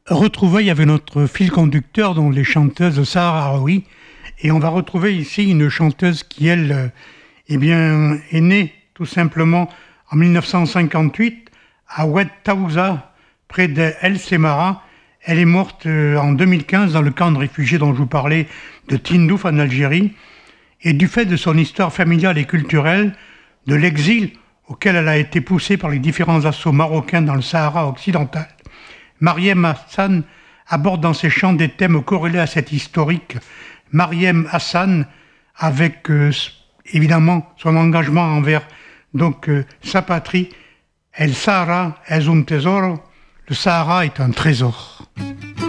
retrouvailles avec notre fil conducteur, dont les chanteuses sahraouis. Et on va retrouver ici une chanteuse qui, elle, est née tout simplement en 1958 à Oued Taouza, près d'El Semara. Elle est morte en 2015 dans le camp de réfugiés dont je vous parlais, de Tindouf en Algérie. Et du fait de son histoire familiale et culturelle, de l'exil auquel elle a été poussée par les différents assauts marocains dans le Sahara occidental, Mariem Hassan aborde dans ses chants des thèmes corrélés à cette historique. Mariem Hassan, avec évidemment son engagement envers sa patrie, El Sahara es un tesoro, le Sahara est un trésor.